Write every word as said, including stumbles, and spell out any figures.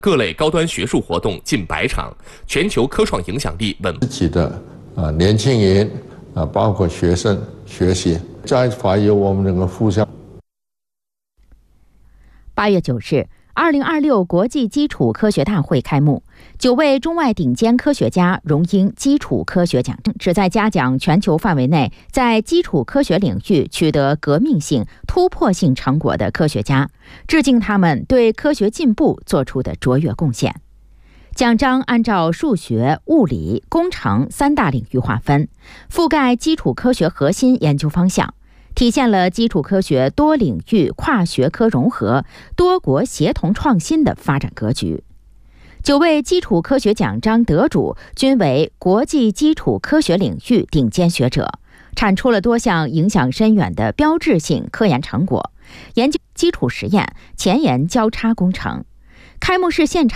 各类高端学术活动近百场，全球科创影响力稳。 自己的啊年轻人啊，包括学生学习，在发挥我们这个互相。 八月九日，二零二六国际基础科学大会开幕，九位中外顶尖科学家荣膺基础科学奖，旨在嘉奖全球范围内在基础科学领域取得革命性、突破性成果的科学家，致敬他们对科学进步做出的卓越贡献。奖章按照数学、物理、工程三大领域划分，覆盖基础科学核心研究方向，体现了基础科学多领域跨学科融合、多国协同创新的发展格局。九位基础科学奖章得主均为国际基础科学领域顶尖学者，产出了多项影响深远的标志性科研成果，研究基础实验、前沿交叉工程。开幕式现场